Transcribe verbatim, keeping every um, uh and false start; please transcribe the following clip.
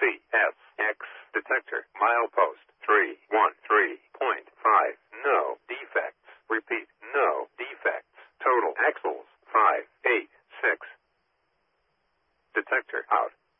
C S X detector. Milepost three one three point five. No defects. Repeat, no defects. Total axles five eight six. Detector out.